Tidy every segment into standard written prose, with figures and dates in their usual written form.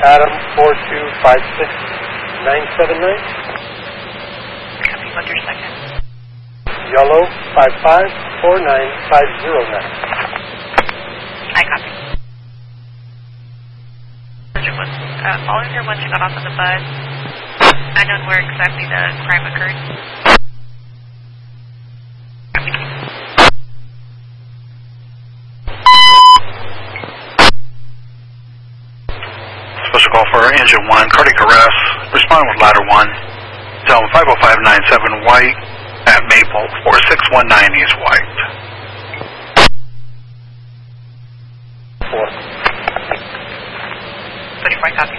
Adam 4256979. Copy, what's your second? Yellow 5549509. I copy. All of your ones who got off of the bus, unknown where exactly the crime occurred. Special call for engine 1, cardiac arrest. Respond with ladder 1. Tell 50597 White at Maple, 4619 East White. 4. 34, copy.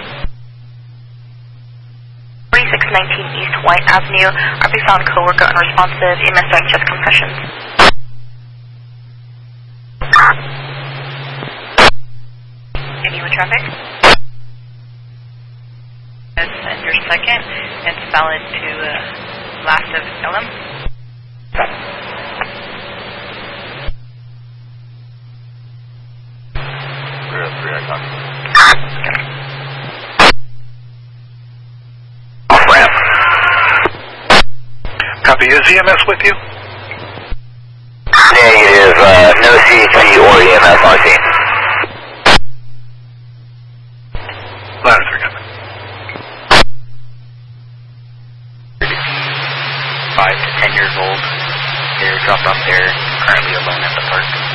4619 East White Avenue. RP found coworker unresponsive. EMS doing chest compressions. Any with traffic? And your second, it's valid to last of LM. Three, I copy. Off ramp. Copy. Is EMS with you? Negative. No CHP or EMS on scene. Ladder 3, copy. 5 to 10 years old. They're dropped off there, currently alone at the park.